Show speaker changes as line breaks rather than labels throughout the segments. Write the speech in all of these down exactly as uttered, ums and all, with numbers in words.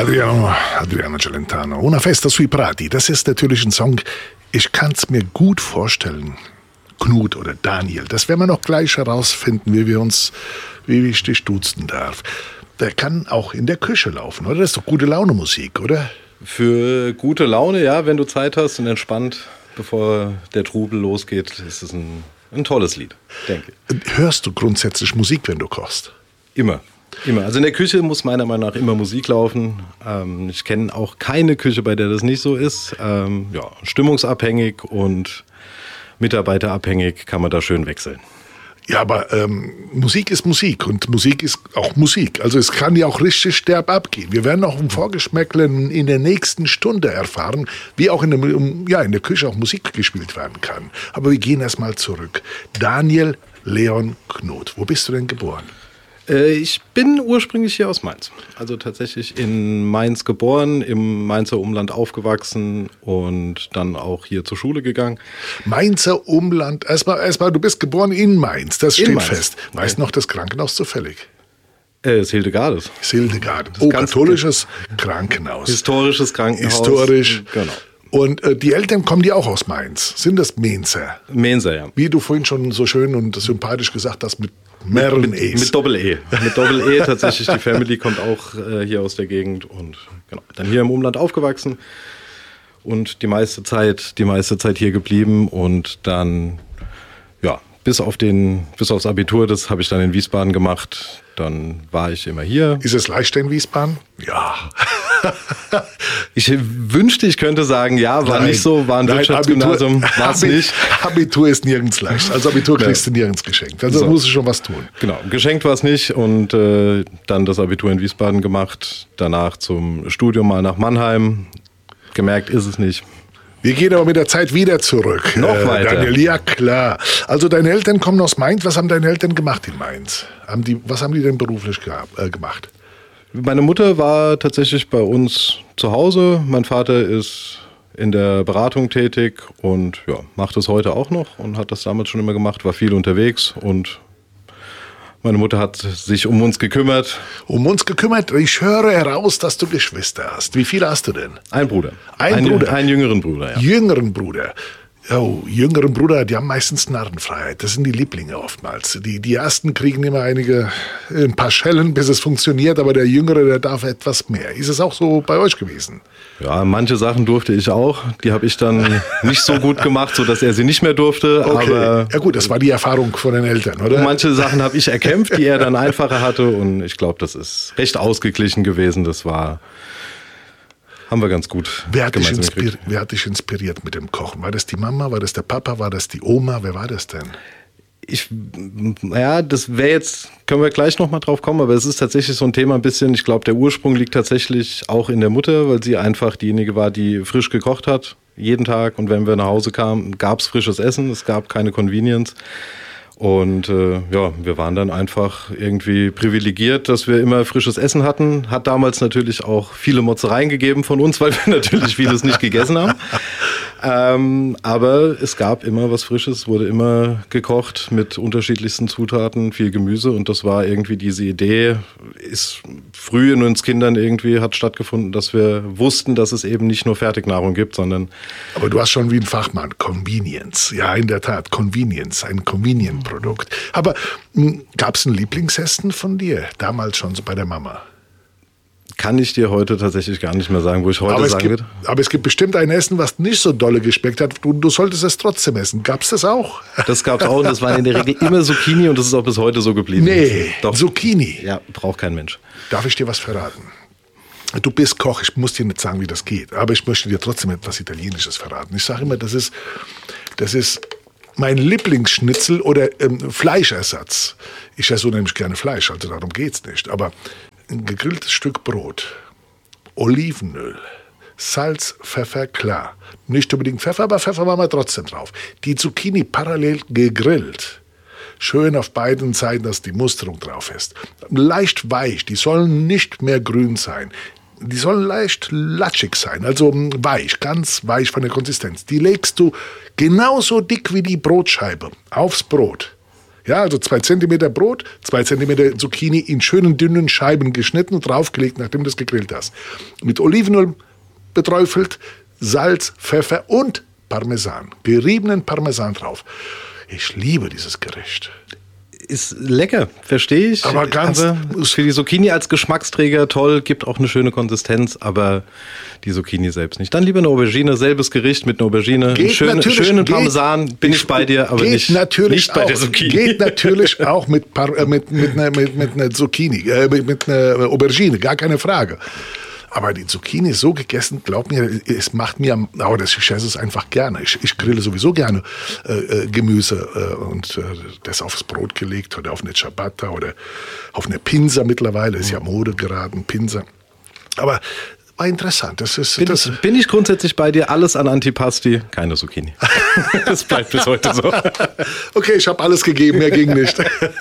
Adriano, Adriano Celentano, Una festa sui prati. Das ist natürlich ein Song, ich kann es mir gut vorstellen. Knut oder Daniel, das werden wir noch gleich herausfinden, wie wir uns, wie ich dich duzen darf. Der kann auch in der Küche laufen, oder? Das ist doch gute Laune Musik, oder?
Für gute Laune, ja, wenn du Zeit hast und entspannt, bevor der Trubel losgeht, ist es ein, ein tolles Lied, denke ich.
Hörst du grundsätzlich Musik, wenn du kochst?
Immer. Immer. Also in der Küche muss meiner Meinung nach immer Musik laufen. Ähm, ich kenne auch keine Küche, bei der das nicht so ist. Ähm, ja, stimmungsabhängig und mitarbeiterabhängig kann man da schön wechseln.
Ja, aber ähm, Musik ist Musik und Musik ist auch Musik. Also es kann ja auch richtig derb abgehen. Wir werden auch im Vorgeschmäcklen in der nächsten Stunde erfahren, wie auch in der, ja, in der Küche auch Musik gespielt werden kann. Aber wir gehen erstmal zurück. Daniel Leon Knut, wo bist du denn geboren?
Ich bin ursprünglich hier aus Mainz. Also tatsächlich in Mainz geboren, im Mainzer Umland aufgewachsen und dann auch hier zur Schule gegangen.
Mainzer Umland, erstmal, erstmal, du bist geboren in Mainz, das steht
Mainz.
fest. Weißt du noch das Krankenhaus zufällig?
Äh, das Hildegardes.
Das Hildegarden. Oh, katholisches Krankenhaus.
Historisches Krankenhaus.
Historisch.
Genau.
Und äh, die Eltern, kommen die auch aus Mainz? Sind das Mainzer?
Mainzer, ja.
Wie du vorhin schon so schön und sympathisch gesagt hast, mit mehreren
mit,
E's.
Mit Doppel-E. Mit Doppel-E tatsächlich. Die Family kommt auch äh, hier aus der Gegend und genau. Dann hier im Umland aufgewachsen und die meiste Zeit, die meiste Zeit hier geblieben und dann, ja, bis auf den, bis aufs Abitur, das habe ich dann in Wiesbaden gemacht. Dann war ich immer hier.
Ist es leichter in Wiesbaden? Ja.
Ich wünschte, ich könnte sagen, ja, war Nein. nicht so, war ein
Nein,
Wirtschaftsgymnasium, war es nicht.
Abitur ist nirgends leicht. Also Abitur kriegst ja. du nirgends geschenkt. Also so. musst du schon was tun.
Genau, geschenkt war es nicht und äh, dann das Abitur in Wiesbaden gemacht, danach zum Studium mal nach Mannheim. Gemerkt ist es nicht.
Wir gehen aber mit der Zeit wieder zurück.
Noch äh, weiter.
Daniel, ja klar. Also deine Eltern kommen aus Mainz. Was haben deine Eltern gemacht in Mainz? Haben die, was haben die denn beruflich gehabt, äh, gemacht?
Meine Mutter war tatsächlich bei uns zu Hause. Mein Vater ist in der Beratung tätig und ja, macht es heute auch noch und hat das damals schon immer gemacht, war viel unterwegs und meine Mutter hat sich um uns gekümmert.
Um uns gekümmert? Ich höre heraus, dass du Geschwister hast. Wie viele hast du denn?
Ein Bruder.
Ein,
ein
Bruder?
Einen jüngeren Bruder, ja.
Jüngeren Bruder. Oh, jüngeren Bruder, die haben meistens Narrenfreiheit. Das sind die Lieblinge oftmals. Die, die Ersten kriegen immer einige, ein paar Schellen, bis es funktioniert, aber der Jüngere, der darf etwas mehr. Ist es auch so bei euch gewesen?
Ja, manche Sachen durfte ich auch. Die habe ich dann nicht so gut gemacht, sodass er sie nicht mehr durfte.
Okay.
Aber
ja gut, das war die Erfahrung von den Eltern, oder?
Manche Sachen habe ich erkämpft, die er dann einfacher hatte. Und ich glaube, das ist recht ausgeglichen gewesen. Das war... Haben wir ganz gut
wer hat, dich
inspiriert.
wer hat dich inspiriert mit dem Kochen? War das die Mama, war das der Papa, war das die Oma? Wer war das denn?
Ich, ja, das wäre jetzt, können wir gleich nochmal drauf kommen, aber es ist tatsächlich so ein Thema ein bisschen, ich glaube, der Ursprung liegt tatsächlich auch in der Mutter, weil sie einfach diejenige war, die frisch gekocht hat, jeden Tag. Und wenn wir nach Hause kamen, gab es frisches Essen, es gab keine Convenience. Und äh, ja, wir waren dann einfach irgendwie privilegiert, dass wir immer frisches Essen hatten. Hat damals natürlich auch viele Motzereien gegeben von uns, weil wir natürlich vieles nicht gegessen haben. Ähm, aber es gab immer was Frisches, wurde immer gekocht mit unterschiedlichsten Zutaten, viel Gemüse. Und das war irgendwie diese Idee, ist früh in uns Kindern irgendwie hat stattgefunden, dass wir wussten, dass es eben nicht nur Fertignahrung gibt, sondern...
Aber du hast schon wie ein Fachmann, Convenience. Ja, in der Tat, Convenience, ein Convenient-Produkt. Aber gab es ein Lieblingsessen von dir, damals schon so bei der Mama?
Kann ich dir heute tatsächlich gar nicht mehr sagen, wo ich heute
aber
sagen
gibt,
würde.
Aber es gibt bestimmt ein Essen, was nicht so dolle geschmeckt hat. Du, du solltest es trotzdem essen. Gab es das auch?
Das gab es auch und das war in der Regel immer Zucchini und das ist auch bis heute so geblieben.
Nee,
Doch.
Zucchini.
Ja, braucht kein Mensch.
Darf ich dir was verraten? Du bist Koch, ich muss dir nicht sagen, wie das geht. Aber ich möchte dir trotzdem etwas Italienisches verraten. Ich sage immer, das ist, das ist mein Lieblingsschnitzel oder ähm, Fleischersatz. Ich esse unheimlich gerne Fleisch, also darum geht's nicht. Aber ein gegrilltes Stück Brot, Olivenöl, Salz, Pfeffer, klar. Nicht unbedingt Pfeffer, aber Pfeffer machen wir trotzdem drauf. Die Zucchini parallel gegrillt. Schön auf beiden Seiten, dass die Musterung drauf ist. Leicht weich, die sollen nicht mehr grün sein. Die sollen leicht latschig sein, also weich, ganz weich von der Konsistenz. Die legst du genauso dick wie die Brotscheibe aufs Brot. Ja, also zwei Zentimeter Brot, zwei Zentimeter Zucchini in schönen dünnen Scheiben geschnitten und draufgelegt, nachdem du es gegrillt hast. Mit Olivenöl beträufelt, Salz, Pfeffer und Parmesan, geriebenen Parmesan drauf. Ich liebe dieses Gericht.
Ist lecker, verstehe ich.
Aber ganz
aber für die Zucchini als Geschmacksträger toll, gibt auch eine schöne Konsistenz, aber die Zucchini selbst nicht. Dann lieber eine Aubergine, selbes Gericht mit einer Aubergine, einen schönen, schönen Parmesan, geht, bin ich bei dir, aber nicht, nicht bei
auch,
der Zucchini.
Geht natürlich auch mit, Par, äh, mit, mit, einer, mit, mit einer Zucchini, äh, mit, mit einer Aubergine, gar keine Frage. Aber die Zucchini so gegessen, glaub mir, es macht mir, aber das, ich esse es einfach gerne. Ich, ich grille sowieso gerne äh, Gemüse äh, und äh, das aufs Brot gelegt oder auf eine Ciabatta oder auf eine Pinsa mittlerweile. Ist ja Mode geraten, Pinsa. Aber war interessant. Das ist,
bin,
das
ich, bin ich grundsätzlich bei dir, alles an Antipasti, keine Zucchini. Das bleibt bis heute so.
Okay, ich habe alles gegeben, mehr ging nicht.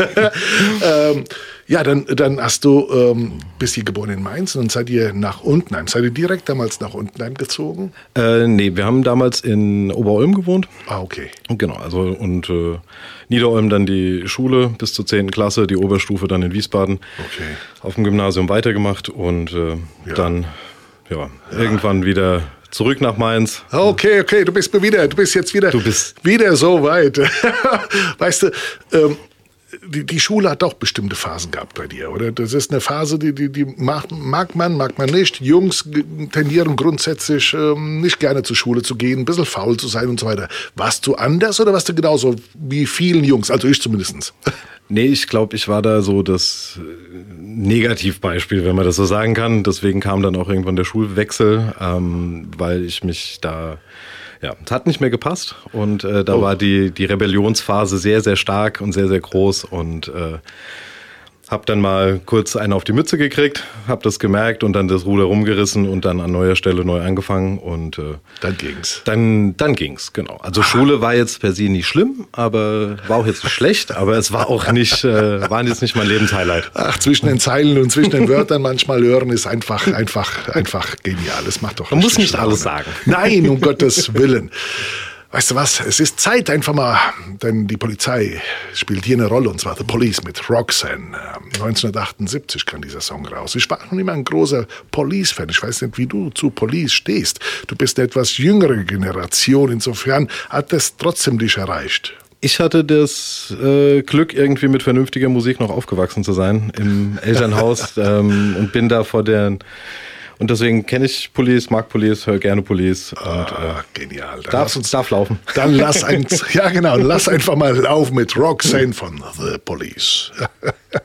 ähm, ja, dann, dann hast du, ähm, bist du geboren in Mainz und seid ihr nach Untenheim. Seid ihr direkt damals nach Untenheim gezogen?
Äh, nee, wir haben damals in Oberolm gewohnt.
Ah, okay.
Genau, also und äh, Niederolm dann die Schule bis zur zehnten Klasse, die Oberstufe dann in Wiesbaden.
Okay.
Auf dem Gymnasium weitergemacht und äh,
Ja.
dann ja, ja, irgendwann wieder zurück nach Mainz.
Okay, okay, du bist wieder, du bist jetzt wieder,
Du bist-
wieder so weit. Weißt du, ähm, die, die Schule hat auch bestimmte Phasen gehabt bei dir, oder? Das ist eine Phase, die, die, die mag, mag man, mag man nicht. Jungs g- tendieren grundsätzlich ähm, nicht gerne zur Schule zu gehen, ein bisschen faul zu sein und so weiter. Warst du anders oder warst du genauso wie vielen Jungs? Also ich zumindest.
Nee, ich glaube, ich war da so das äh, Negativbeispiel, wenn man das so sagen kann. Deswegen kam dann auch irgendwann der Schulwechsel, ähm, weil ich mich da, ja, es hat nicht mehr gepasst. Und äh, da
Oh.
war die, die Rebellionsphase sehr, sehr stark und sehr, sehr groß. Und äh, hab dann mal kurz einen auf die Mütze gekriegt, hab das gemerkt und dann das Ruder rumgerissen und dann an neuer Stelle neu angefangen. Und äh,
Dann ging's.
dann, dann ging's, genau. Also Schule war jetzt per se nicht schlimm, aber war auch jetzt nicht schlecht, aber es war auch nicht, äh, waren jetzt nicht mein Lebenshighlight.
Ach, zwischen den Zeilen und zwischen den Wörtern manchmal hören ist einfach, einfach, einfach genial. Das macht doch
Man muss
richtig
nicht alles
Laune.
sagen.
Nein, um Gottes Willen. Weißt du was? Es ist Zeit einfach mal, denn die Polizei spielt hier eine Rolle, und zwar The Police mit Roxanne. Ähm, neunzehnhundertachtundsiebzig kam dieser Song raus. Ich war schon immer ein großer Police-Fan. Ich weiß nicht, wie du zu Police stehst. Du bist eine etwas jüngere Generation. Insofern hat das trotzdem dich erreicht.
Ich hatte das äh, Glück, irgendwie mit vernünftiger Musik noch aufgewachsen zu sein im Elternhaus ähm, und bin da vor der... Und deswegen kenne ich Police, mag Police, höre gerne Police. Und,
Ah,
äh,
genial. Dann
darf,
lass uns
darf laufen.
Dann lass ein, ja genau, lass einfach mal laufen mit Roxanne von The Police.